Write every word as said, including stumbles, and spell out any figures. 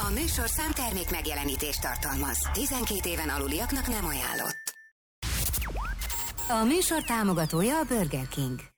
A műsorszám termék megjelenítést tartalmaz. tizenkét éven aluliaknak nem ajánlott. A műsor támogatója a Burger King.